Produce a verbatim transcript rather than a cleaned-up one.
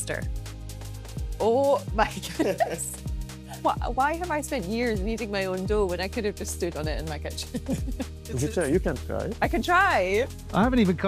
toaster. Oh my goodness. Why, why have I spent years kneading my own dough when I could have just stood on it in my kitchen? You can try. You can try. I can try. I haven't even